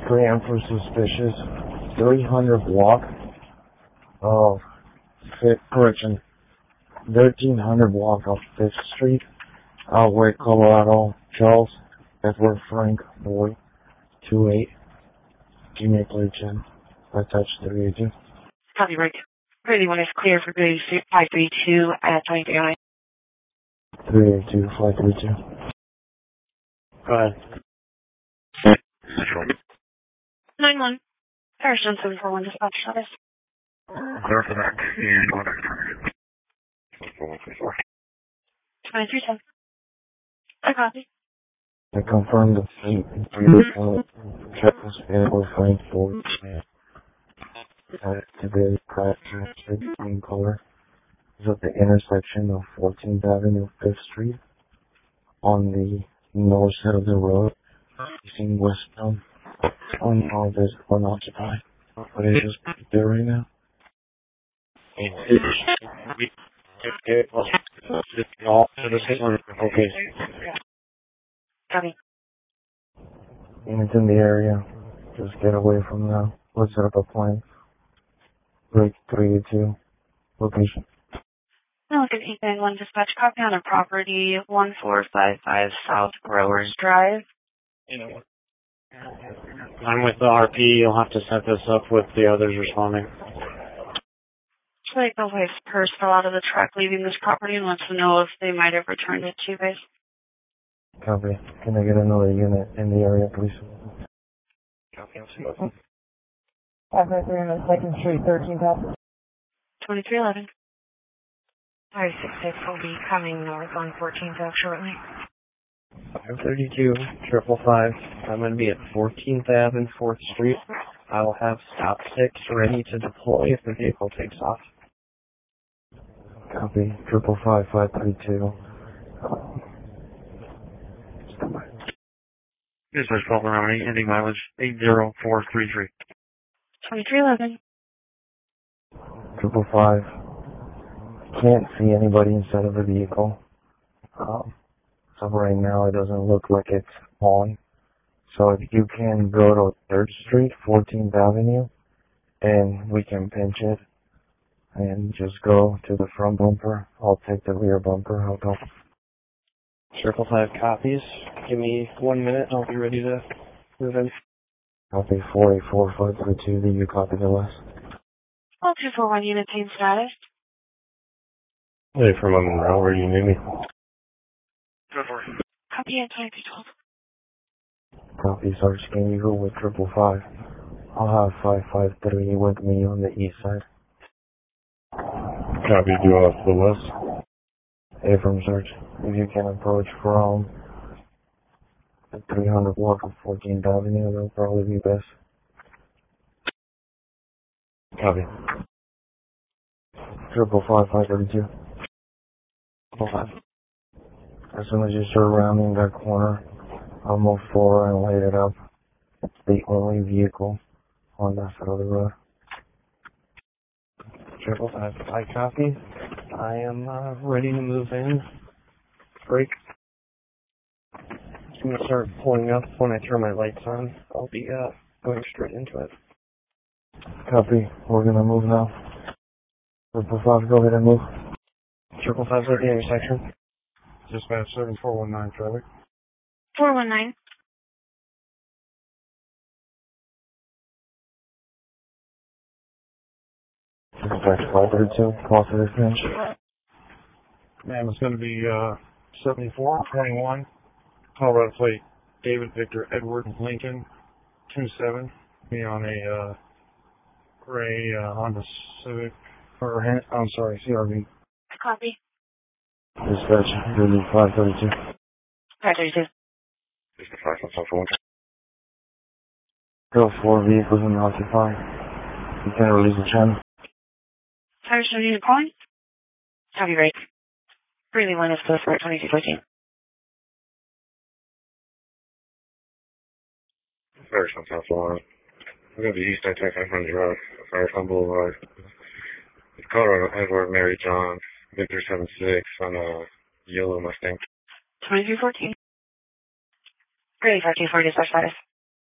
3 for suspicious. 300 block of 1300 block of 5th Street, Outway, Colorado. Charles Edward Frank Boy, 28. Give me a plate, Jen. I touched 382. Copy, Rick. Really one is clear for Grady 532 at 2309. 382, 532. Go ahead. 91. Harrison 741 dispatch status. Clear for that. And go back to target. 2310. I copy. I confirmed the check was Edward Frank Boy. Activated traffic green color is at the intersection of 14th Avenue, 5th Street, on the north side of the road, facing westbound. On all this unoccupied, but it's just there right now. Okay. Copy. And it's in the area. Just get away from now. Let's set up a plan. Break 382. Location. Now look at 891 dispatch. Copy on a property 1455 South Growers Drive. I'm with the RP. You'll have to set this up with the others responding. Looks like the wife's purse fell out of the truck leaving this property and wants to know if they might have returned it to you guys. Copy. Can I get another unit in the area, please? Copy. 593 on 2nd Street, 13th. 2311. 566 will be coming north on 14th Ave shortly. 532, 555. I'm going to be at 14th Ave and 4th Street. I will have stop 6 ready to deploy if the vehicle takes off. Copy. 555, 532. Dispatch 12 around 8, ending mileage 80433. 2311. 555. Can't see anybody inside of the vehicle. So right now it doesn't look like it's on. So if you can go to 3rd Street, 14th Avenue, and we can pinch it and just go to the front bumper. I'll take the rear bumper. I'll go. 555 copies. Give me 1 minute. I'll be ready to move in. Copy 484532. Do you copy the last? All 241 unit team status. Hey, from Monroe, where do you need me? Go for it. Copy at 2312. Copy, Sarge. Can you go with 555? I'll have 553 with me on the east side. Copy, do you want us to the west? Abram, Sarge. If you can approach from the 300 block of 14th Avenue, that'll probably be best. Copy. 555, 532. 5. As soon as you start rounding that corner, I'll move forward and light it up. It's the only vehicle on that side of the road. 555, I copy. I am ready to move in. Break. Just going to start pulling up when I turn my lights on. I'll be going straight into it. Copy. We're going to move now. 555, go ahead and move. 555's at the intersection. Dispatch 7419, traffic. 419. Dispatch 532, call for this range. Ma'am, it's going to be 7421, Colorado plate, David Victor Edward Lincoln, 27. Be on a gray Honda Civic, or I'm sorry, CRV. Copy. Dispatch 532. 532. Dispatch 541. Go 4 vehicles in the occupied. You can release the channel. Harrison unit calling. Copy, break. Breathing line is close for 2214. Firestone, South Florida. I'm going to be East I-10 Drive, Firestone Boulevard. Colorado Edward Mary John, Victor 76 on a yellow Mustang. 2314. Grady 524 dispatch status.